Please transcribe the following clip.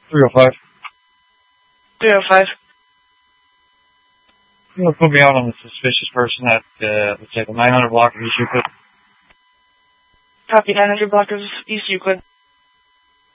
305. 305. You want to put me out on a suspicious person at, let's say, the 900 block of East Euclid? Copy, 900 block of East Euclid.